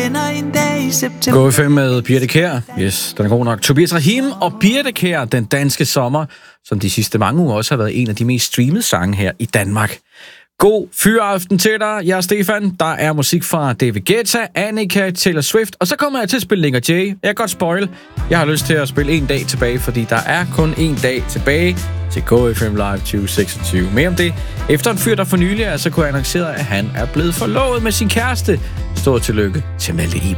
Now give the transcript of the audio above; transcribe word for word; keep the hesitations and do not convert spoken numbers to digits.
venner en dag i september. Gå F M med Birthe Kjær. Yes, den er god nok. Tobias Rahim og Birthe Kjær, Den Danske Sommer, som de sidste mange uger også har været en af de mest streamede sange her i Danmark. God fyraften til dig. Jeg er Stefan. Der er musik fra David Guetta, Annika, Taylor Swift, og så kommer jeg til at spille Nick og Jay. Jeg kan godt spoil. Jeg har lyst til at spille en dag tilbage, fordi der er kun en dag tilbage til Go F M Live tyve seksogtyve. Mere om det. Efter en fyr, der for nylig altså kunne annoncere, at han er blevet forlovet med sin kæreste. Stort tillykke til Malte Iben.